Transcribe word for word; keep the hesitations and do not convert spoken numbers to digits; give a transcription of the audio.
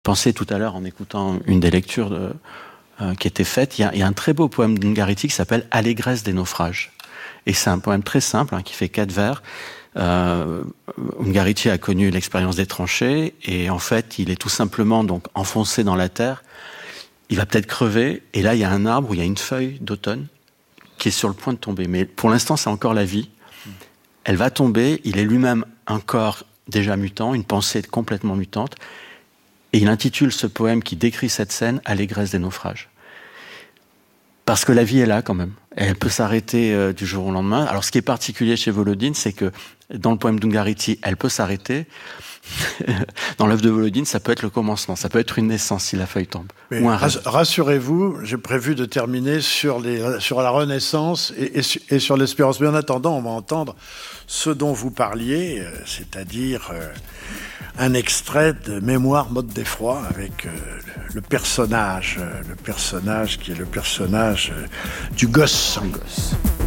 pensais tout à l'heure en écoutant une des lectures de, euh, qui était faite, il y, a, il y a un très beau poème d'Ungaretti qui s'appelle « Allégresse des naufrages ». Et c'est un poème très simple, hein, qui fait quatre vers. Euh, Ungaretti a connu l'expérience des tranchées, et en fait, il est tout simplement donc enfoncé dans la terre. Il va peut-être crever, et là, il y a un arbre où il y a une feuille d'automne qui est sur le point de tomber. Mais pour l'instant, c'est encore la vie. Elle va tomber, il est lui-même un corps déjà mutant, une pensée complètement mutante. Et il intitule ce poème qui décrit cette scène « Allégresse des naufrages ». Parce que la vie est là quand même. Elle peut s'arrêter euh, du jour au lendemain. Alors ce qui est particulier chez Volodine, c'est que dans le poème d'Ungaretti, elle peut s'arrêter. Dans l'œuvre de Volodine, ça peut être le commencement, ça peut être une naissance si la feuille tombe. Mais ou un rass- rassurez-vous, j'ai prévu de terminer sur, les, sur la Renaissance et, et, et sur l'espérance. Mais en attendant, on va entendre ce dont vous parliez, euh, c'est-à-dire euh, un extrait de Mémoire mode d'effroi avec euh, le personnage, euh, le personnage qui est le personnage euh, du gosse. Un gosse.